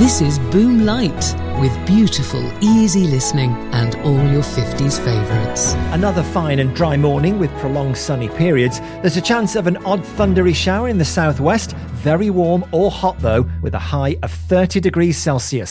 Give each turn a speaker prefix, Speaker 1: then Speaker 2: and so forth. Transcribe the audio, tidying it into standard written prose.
Speaker 1: This is Boom Light, with beautiful, easy listening and all your 50s favourites.
Speaker 2: Another fine and dry morning with prolonged sunny periods. There's a chance of an odd thundery shower in the southwest. Very warm or hot though, with a high of 30 degrees Celsius.